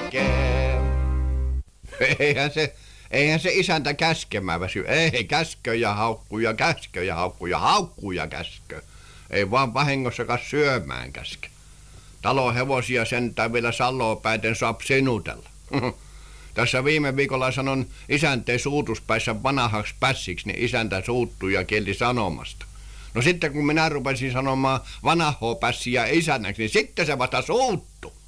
tekee. Eihän se isäntä käskemään väsy. Ei, käskö ja haukkuu ja käskö ja haukkuu ja haukkuu ja käskö. Ei vaan vahingossakaan syömään käske. Talohevosia sentään vielä saloa pääten saa sinutella. Tässä viime viikolla sanon isänteen suutuspäissä vanhaksi pässiksi, niin isäntä suuttui ja kielti sanomasta. No sitten kun minä rupesin sanomaan vanhaa pässiä isännäksi, niin sitten se vasta suuttu.